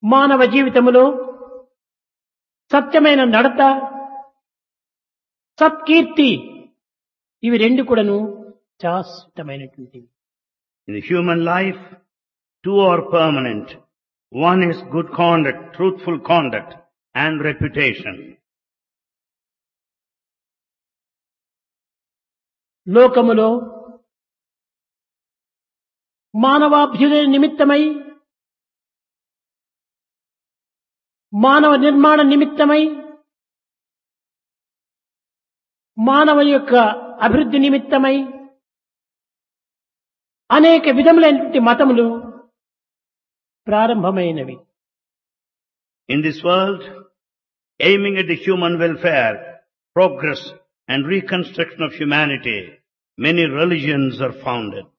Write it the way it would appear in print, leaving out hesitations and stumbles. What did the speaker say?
మానవ జీవితములో సత్యమైన నడత, సత్కీర్తి ఇవి రెండు కూడాను శాశ్వతమైనటువంటివి. In the human life, two are permanent. One is good conduct, truthful conduct, and reputation. లోకములో మానవాభ్యుదయ నిమిత్తమై, మానవ నిర్మాణ నిమిత్తమై, మానవ యొక్క అభివృద్ధి నిమిత్తమై అనేక విధములైనటువంటి మతములు ప్రారంభమైనవి. In this world, aiming at the human welfare, progress, and reconstruction of humanity, many religions are founded.